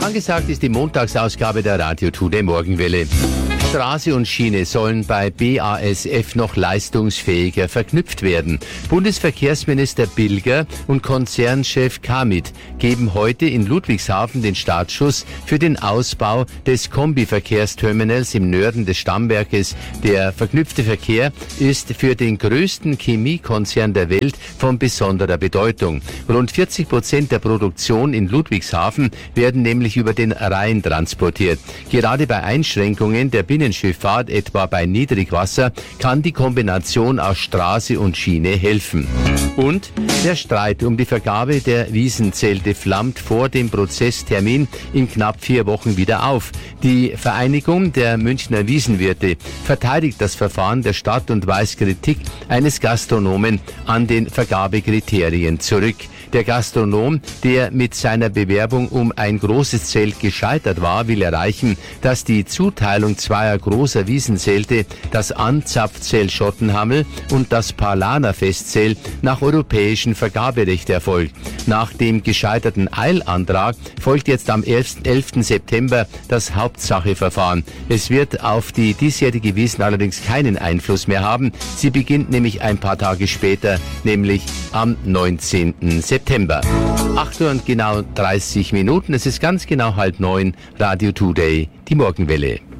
Angesagt ist die Montagsausgabe der Radio Today Morgenwelle. Straße und Schiene sollen bei BASF noch leistungsfähiger verknüpft werden. Bundesverkehrsminister Bilger und Konzernchef Kamit geben heute in Ludwigshafen den Startschuss für den Ausbau des Kombiverkehrsterminals im Norden des Stammwerkes. Der verknüpfte Verkehr ist für den größten Chemiekonzern der Welt von besonderer Bedeutung. Rund 40% der Produktion in Ludwigshafen werden nämlich über den Rhein transportiert. Gerade bei Einschränkungen der Binnenschifffahrt, etwa bei Niedrigwasser, kann die Kombination aus Straße und Schiene helfen. Und der Streit um die Vergabe der Wiesenzelte flammt vor dem Prozesstermin in knapp 4 Wochen wieder auf. Die Vereinigung der Münchner Wiesenwirte verteidigt das Verfahren der Stadt und weist Kritik eines Gastronomen an den Vergabekriterien zurück. Der Gastronom, der mit seiner Bewerbung um ein großes Zelt gescheitert war, will erreichen, dass die Zuteilung zweier großer Wiesenzelte, das Anzapfzelt Schottenhammel und das Parlaner Festzelt, nach europäischem Vergaberecht erfolgt. Nach dem gescheiterten Eilantrag folgt jetzt am 11. September das Hauptsacheverfahren. Es wird auf die diesjährige Wiesn allerdings keinen Einfluss mehr haben. Sie beginnt nämlich ein paar Tage später, nämlich am 19. September. 8 Uhr und genau 30 Minuten. Es ist ganz genau 8:30. Radio Today, die Morgenwelle.